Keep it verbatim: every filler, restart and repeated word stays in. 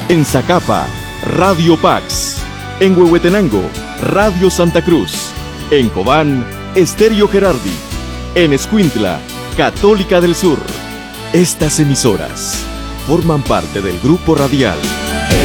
En Zacapa, Radio Pax. En Huehuetenango, Radio Santa Cruz. En Cobán, Estéreo Gerardi. En Escuintla, Católica del Sur. Estas emisoras forman parte del grupo radial